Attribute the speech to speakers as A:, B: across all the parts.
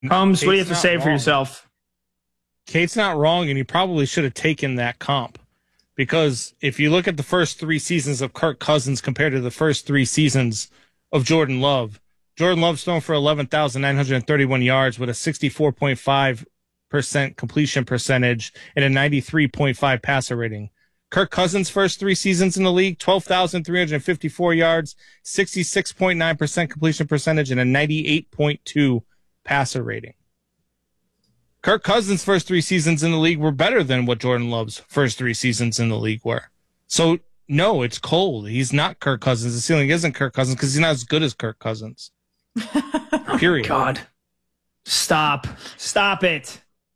A: Combs, what do you have to say for yourself?
B: Kate's not wrong, and he probably should have taken that comp. Because if you look at the first 3 seasons of Kirk Cousins compared to the first 3 seasons of Jordan Love's thrown for 11,931 yards with a 64.5% completion percentage and a 93.5 passer rating. Kirk Cousins' first 3 seasons in the league, 12,354 yards, 66.9% completion percentage, and a 98.2 passer rating. Kirk Cousins' first 3 seasons in the league were better than what Jordan Love's first 3 seasons in the league were. So, no, it's cold. He's not Kirk Cousins. The ceiling isn't Kirk Cousins because he's not as good as Kirk Cousins. Period.
A: Oh, God. Stop it.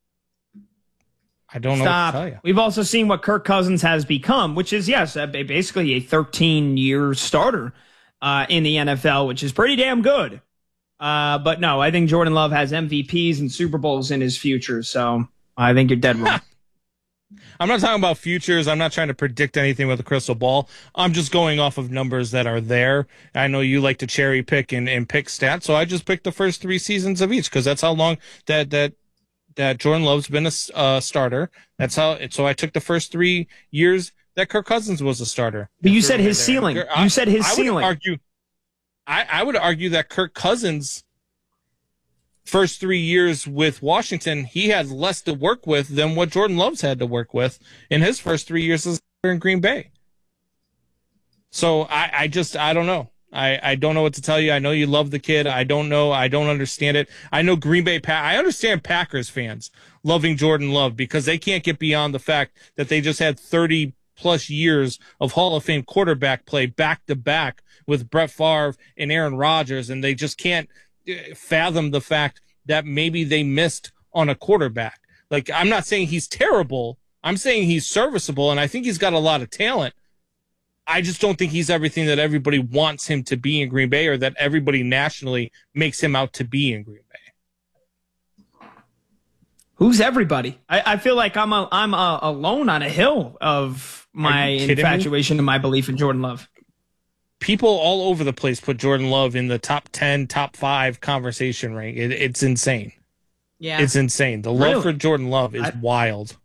B: I don't know what to tell you.
A: We've also seen what Kirk Cousins has become, which is, yes, basically a 13-year starter in the NFL, which is pretty damn good. But no, I think Jordan Love has MVPs and Super Bowls in his future, so I think you're dead wrong.
B: I'm not talking about futures. I'm not trying to predict anything with a crystal ball. I'm just going off of numbers that are there. I know you like to cherry pick and pick stats, so I just picked the first 3 seasons of each because that's how long that Jordan Love's been a starter. That's how. So I took the first 3 years that Kirk Cousins was a starter.
A: But you said his ceiling. You said his ceiling.
B: I would argue that Kirk Cousins' first 3 years with Washington, he had less to work with than what Jordan Love's had to work with in his first 3 years as in Green Bay. So I don't know. I don't know what to tell you. I know you love the kid. I don't know. I don't understand it. I know Green Bay. I understand Packers fans loving Jordan Love because they can't get beyond the fact that they just had 30-plus years of Hall of Fame quarterback play back-to-back with Brett Favre and Aaron Rodgers, and they just can't fathom the fact that maybe they missed on a quarterback. Like, I'm not saying he's terrible. I'm saying he's serviceable, and I think he's got a lot of talent. I just don't think he's everything that everybody wants him to be in Green Bay or that everybody nationally makes him out to be in Green Bay.
A: Who's everybody? I feel like I'm alone on a hill of my infatuation and my belief in Jordan Love.
B: People all over the place put Jordan Love in the top 10, top 5 conversation rank. It's insane.
A: Yeah.
B: It's insane. The love for Jordan Love is wild.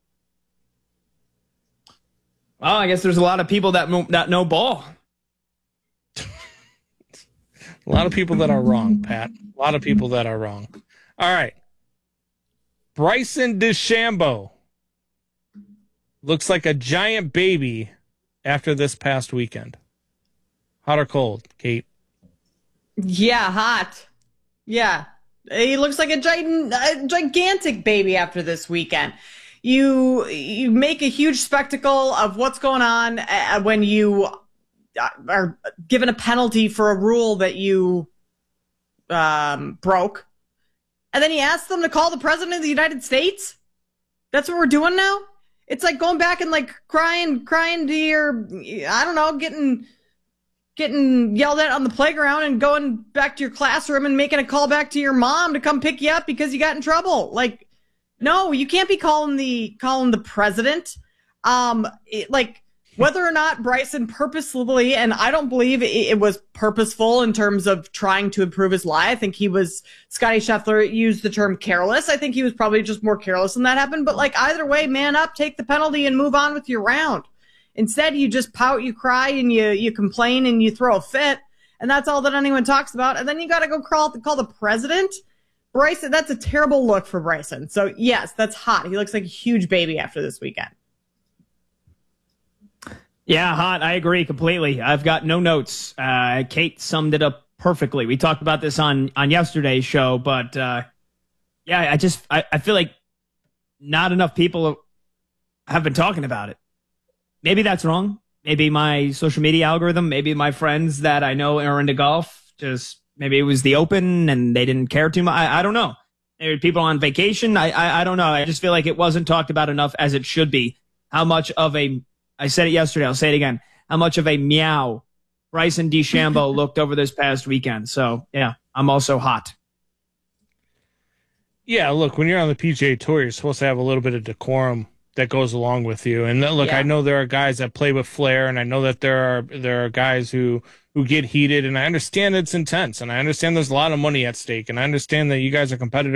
A: Well, I guess there's a lot of people that know ball.
B: A lot of people that are wrong, Pat. A lot of people that are wrong. All right. Bryson DeChambeau looks like a giant baby after this past weekend. Hot or cold, Kate?
C: Yeah, hot. Yeah. He looks like a gigantic baby after this weekend. You make a huge spectacle of what's going on when you are given a penalty for a rule that you broke. And then he asks them to call the president of the United States? That's what we're doing now? It's like going back and like crying to your, I don't know, getting yelled at on the playground and going back to your classroom and making a call back to your mom to come pick you up because you got in trouble. Like, no, you can't be calling the president. Whether or not Bryson purposefully, and I don't believe it was purposeful in terms of trying to improve his lie. I think Scotty Scheffler used the term careless. I think he was probably just more careless when that happened. But like either way, man up, take the penalty and move on with your round. Instead, you just pout, you cry, and you complain and you throw a fit. And that's all that anyone talks about. And then you got to go call the president. Bryson, that's a terrible look for Bryson. So yes, that's hot. He looks like a huge baby after this weekend.
A: Yeah, hot. I agree completely. I've got no notes. Kate summed it up perfectly. We talked about this on yesterday's show, but yeah, I feel like not enough people have been talking about it. Maybe that's wrong. Maybe my social media algorithm, maybe my friends that I know are into golf, just maybe it was the Open and they didn't care too much. I don't know. There were people on vacation. I don't know. I just feel like it wasn't talked about enough as it should be. How much of I said it yesterday, I'll say it again, how much of a meow Bryson DeChambeau looked over this past weekend. So, yeah, I'm also hot.
B: Yeah, look, when you're on the PGA Tour, you're supposed to have a little bit of decorum that goes along with you. And look,
C: Yeah.
B: I know there are guys that play with flair, and I know that there are guys who get heated, and I understand it's intense, and I understand there's a lot of money at stake, and I understand that you guys are competitors